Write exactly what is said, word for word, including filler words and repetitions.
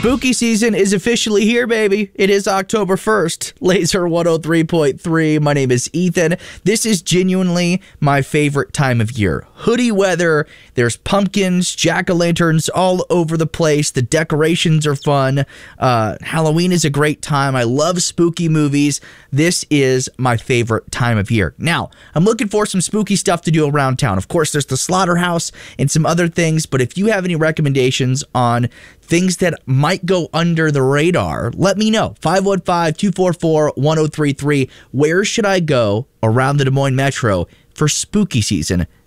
Spooky season is officially here, baby. It is October first. Laser one oh three point three. My name is Ethan. This is genuinely my favorite time of year. Hoodie weather. There's pumpkins, jack-o'-lanterns all over the place. The decorations are fun. Uh, Halloween is a great time. I love spooky movies. This is my favorite time of year. Now, I'm looking for some spooky stuff to do around town. Of course, there's the Slaughterhouse and some other things, but if you have any recommendations on things that might go under the radar, let me know. five one five, two four four, one oh three three. Where should I go around the Des Moines Metro for spooky season